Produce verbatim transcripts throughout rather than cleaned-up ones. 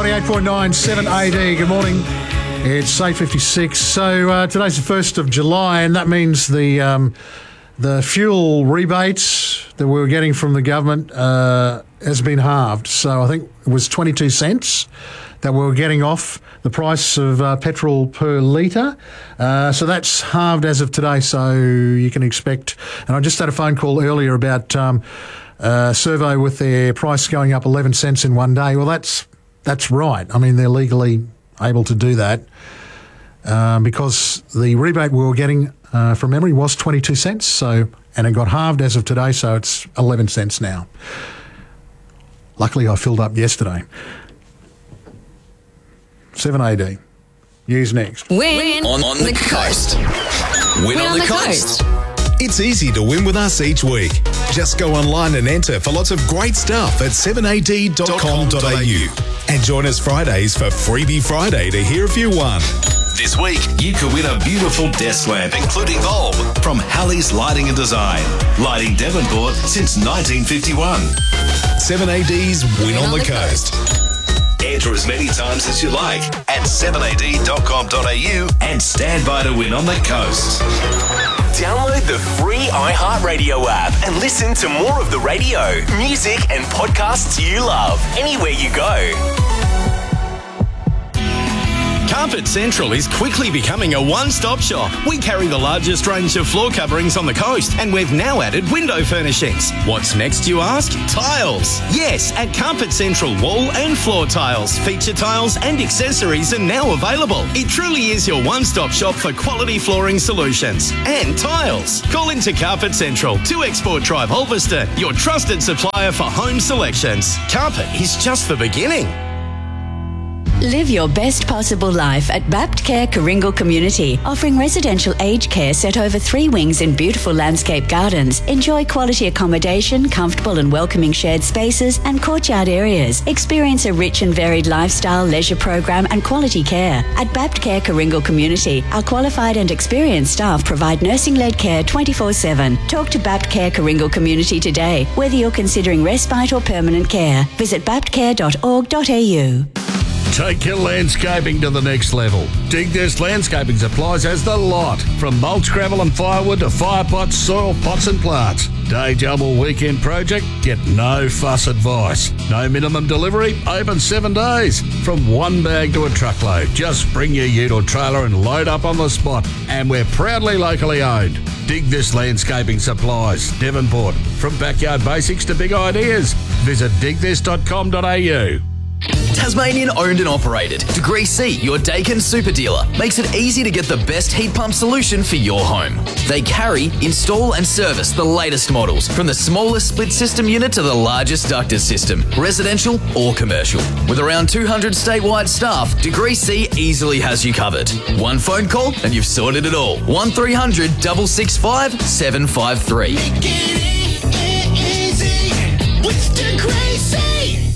ninety-eight point nine, seven A D. Good morning. It's eight fifty-six. So uh, today's the first of July, and that means the um, the fuel rebates that we were getting from the government uh, has been halved. So I think it was twenty-two cents that we were getting off the price of uh, petrol per litre. Uh, so that's halved as of today. So you can expect, and I just had a phone call earlier about um, a survey with their price going up eleven cents in one day. Well, that's that's right. I mean, they're legally able to do that uh, because the rebate we were getting uh, from memory was twenty-two cents. So, and it got halved as of today, so it's eleven cents now. Luckily, I filled up yesterday. seven A D. News next. Win on, on the coast. Win, Win on, on the, the coast. coast. It's easy to win with us each week. Just go online and enter for lots of great stuff at seven a d dot com dot a u. And join us Fridays for Freebie Friday to hear if you won. This week, you could win a beautiful desk lamp, including bulb, from Halley's Lighting and Design. Lighting Devonport since nineteen fifty-one. seven A D's Win, Win on, on the, the Coast. coast. Enter as many times as you like at seven a d dot com dot a u and stand by to win on the coast. Download the free iHeartRadio app and listen to more of the radio, music and podcasts you love anywhere you go. Carpet Central is quickly becoming a one-stop shop. We carry the largest range of floor coverings on the coast, and we've now added window furnishings. What's next, you ask? Tiles. Yes, at Carpet Central, wall and floor tiles, feature tiles and accessories are now available. It truly is your one-stop shop for quality flooring solutions and tiles. Call into Carpet Central, two Export Drive, Ulverston, your trusted supplier for home selections. Carpet is just the beginning. Live your best possible life at Baptcare Karingal Community, offering residential aged care set over three wings in beautiful landscape gardens. Enjoy quality accommodation, comfortable and welcoming shared spaces and courtyard areas. Experience a rich and varied lifestyle, leisure program and quality care. At Baptcare Karingal Community, our qualified and experienced staff provide nursing-led care twenty-four seven. Talk to Baptcare Karingal Community today, whether you're considering respite or permanent care. Visit baptcare dot org dot a u. Take your landscaping to the next level. Dig This Landscaping Supplies has the lot. From mulch, gravel and firewood to fire pots, soil pots and plants. Day job or weekend project? Get no fuss advice. No minimum delivery, open seven days. From one bag to a truckload. Just bring your ute or trailer and load up on the spot. And we're proudly locally owned. Dig This Landscaping Supplies, Devonport. From backyard basics to big ideas. Visit dig this dot com dot a u. Tasmanian owned and operated. Degree C, your Daikin super dealer, makes it easy to get the best heat pump solution for your home. They carry, install and service the latest models, from the smallest split system unit to the largest ducted system, residential or commercial. With around two hundred statewide staff, Degree C easily has you covered. One phone call and you've sorted it all. one three hundred, six six five, seven five three. Make it easy with Degree C.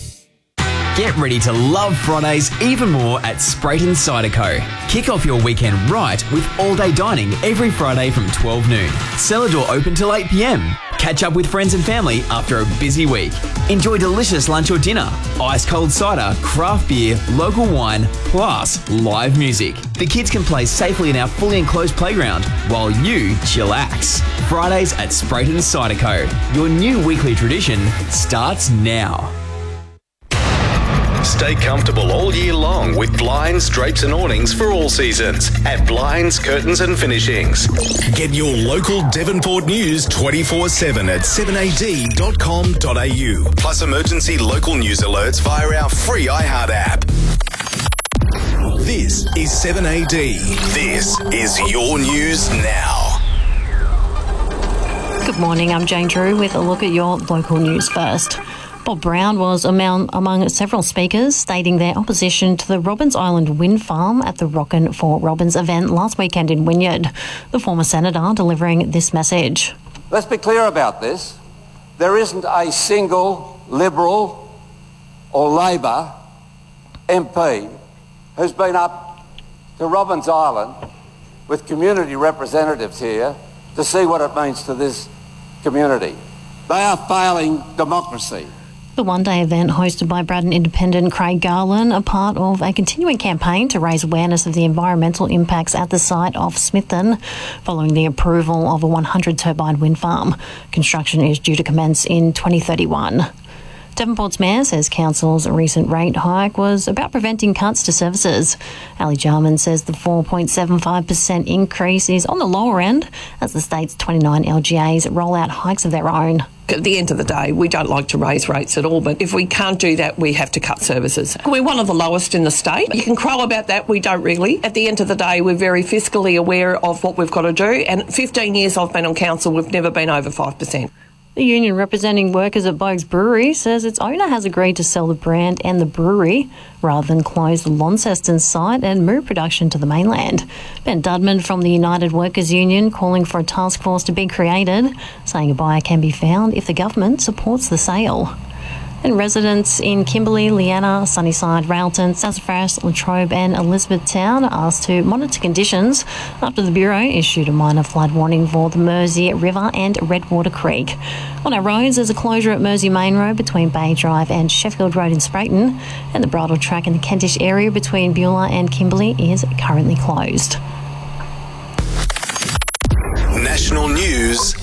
Get ready to love Fridays even more at Sprayton Cider-Co. Kick off your weekend right with all-day dining every Friday from twelve noon. Cellar door open till eight p m. Catch up with friends and family after a busy week. Enjoy delicious lunch or dinner, ice-cold cider, craft beer, local wine, plus live music. The kids can play safely in our fully enclosed playground while you chillax. Fridays at Sprayton Cider-Co. Your new weekly tradition starts now. Stay comfortable all year long with blinds, drapes and awnings for all seasons at Blinds, Curtains and Finishings. Get your local Devonport news twenty-four seven at seven a d dot com dot a u. Plus emergency local news alerts via our free iHeart app. This is seven A D. This is your news now. Good morning, I'm Jane Drew with a look at your local news first. Bob Brown was among, among several speakers stating their opposition to the Robbins Island wind farm at the Rockin' for Robbins event last weekend in Wynyard. The former senator delivering this message. Let's be clear about this. There isn't a single Liberal or Labor M P who's been up to Robbins Island with community representatives here to see what it means to this community. They are failing democracy. The one-day event hosted by Braddon Independent Craig Garland, a part of a continuing campaign to raise awareness of the environmental impacts at the site of Smithton following the approval of a one hundred turbine wind farm. Construction is due to commence in twenty thirty-one. Devonport's Mayor says Council's recent rate hike was about preventing cuts to services. Ali Jarman says the four point seven five percent increase is on the lower end as the state's twenty-nine L G As roll out hikes of their own. At the end of the day, we don't like to raise rates at all, but if we can't do that, we have to cut services. We're one of the lowest in the state. You can crow about that, we don't really. At the end of the day, we're very fiscally aware of what we've got to do, and fifteen years I've been on council, we've never been over five percent. The union representing workers at Boag's Brewery says its owner has agreed to sell the brand and the brewery rather than close the Launceston site and move production to the mainland. Ben Dudman from the United Workers Union calling for a task force to be created, saying a buyer can be found if the government supports the sale. And residents in Kimberley, Leanna, Sunnyside, Railton, Sassafras, Latrobe and Elizabethtown are asked to monitor conditions after the Bureau issued a minor flood warning for the Mersey River and Redwater Creek. On our roads, there's a closure at Mersey Main Road between Bay Drive and Sheffield Road in Sprayton, and the bridle track in the Kentish area between Beulah and Kimberley is currently closed. National news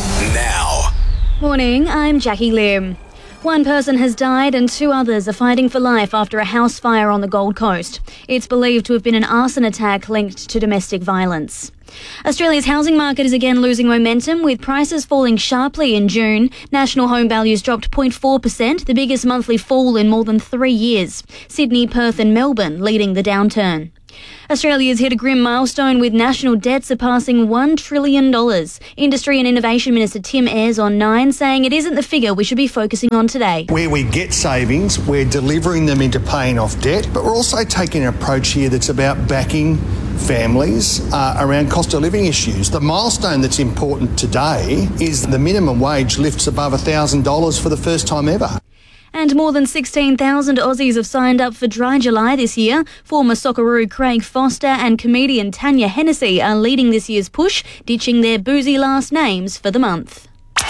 now. Morning, I'm Jackie Lim. One person has died and two others are fighting for life after a house fire on the Gold Coast. It's believed to have been an arson attack linked to domestic violence. Australia's housing market is again losing momentum, with prices falling sharply in June. National home values dropped zero point four percent, the biggest monthly fall in more than three years. Sydney, Perth and Melbourne leading the downturn. Australia's hit a grim milestone with national debt surpassing one trillion dollars. Industry and Innovation Minister Tim Ayres on Nine saying it isn't the figure we should be focusing on today. Where we get savings, we're delivering them into paying off debt, but we're also taking an approach here that's about backing families uh, around cost of living issues. The milestone that's important today is the minimum wage lifts above one thousand dollars for the first time ever. And more than sixteen thousand Aussies have signed up for Dry July this year. Former Socceroo Craig Foster and comedian Tanya Hennessy are leading this year's push, ditching their boozy last names for the month.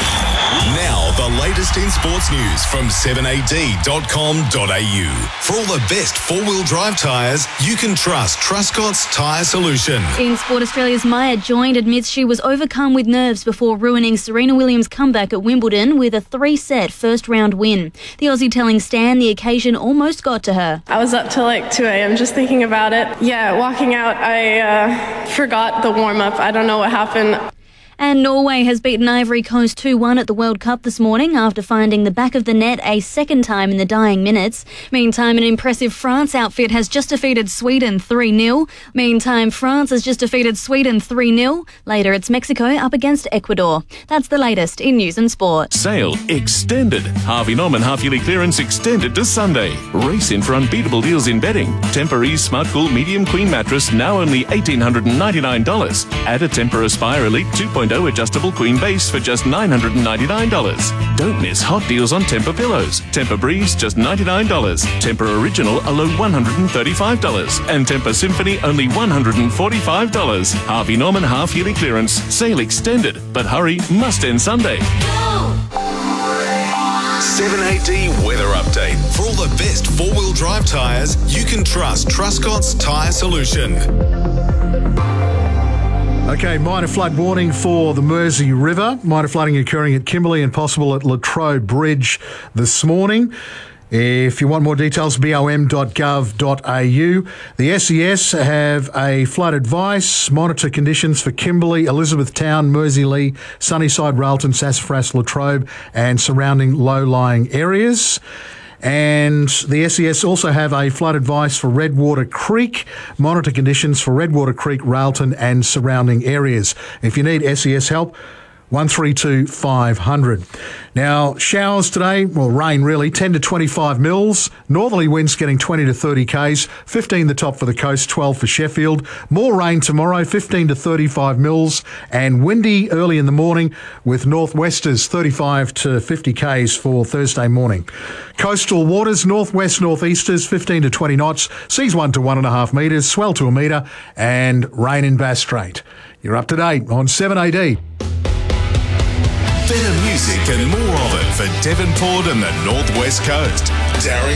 Now, the latest in sports news from seven a d dot com dot a u. For all the best four-wheel drive tyres, you can trust Truscott's Tyre Solution. In Sport Australia's Maya Joint admits she was overcome with nerves before ruining Serena Williams' comeback at Wimbledon with a three-set first-round win. The Aussie telling Stan the occasion almost got to her. I was up till like two a m just thinking about it. Yeah, walking out, I uh, forgot the warm-up. I don't know what happened. And Norway has beaten Ivory Coast two one at the World Cup this morning after finding the back of the net a second time in the dying minutes. Meantime, an impressive France outfit has just defeated Sweden three nil. Meantime, France has just defeated Sweden three nil. Later, it's Mexico up against Ecuador. That's the latest in news and sport. Sale extended. Harvey Norman half-yearly clearance extended to Sunday. Race in for unbeatable deals in bedding. Temporary Smart Cool Medium Queen Mattress now only one thousand eight hundred ninety-nine dollars. Add a Tempur Aspire Elite two point oh adjustable queen base for just nine hundred ninety-nine dollars. Don't miss hot deals on Tempur pillows. Tempur Breeze just ninety-nine dollars. Tempur Original a low one hundred thirty-five dollars. And Tempur Symphony only one hundred forty-five dollars. Harvey Norman half-yearly clearance. Sale extended. But hurry, must end Sunday. seven a d weather update. For all the best four-wheel drive tyres, you can trust Truscott's Tyre Solution. Okay, minor flood warning for the Mersey River. Minor flooding occurring at Kimberley and possible at Latrobe Bridge this morning. If you want more details, b o m dot gov dot a u. The S E S have a flood advice. Monitor conditions for Kimberley, Elizabethtown, Merseylee, Sunnyside, Railton, Sassafras, Latrobe and surrounding low-lying areas. And the S E S also have a flood advice for Redwater Creek. Monitor conditions for Redwater Creek, Railton and surrounding areas. If you need S E S help, one three two five hundred. Now, showers today, well, rain really, ten to twenty-five mils. Northerly winds getting twenty to thirty k's, fifteen the top for the coast, twelve for Sheffield. More rain tomorrow, fifteen to thirty-five mils, and windy early in the morning with northwesters, thirty-five to fifty k's for Thursday morning. Coastal waters, northwest northeasters, fifteen to twenty knots, seas one to one and a half metres, swell to a metre, and rain in Bass Strait. You're up to date on seven A D. Better music and more of it for Devonport and the Northwest Coast. Darren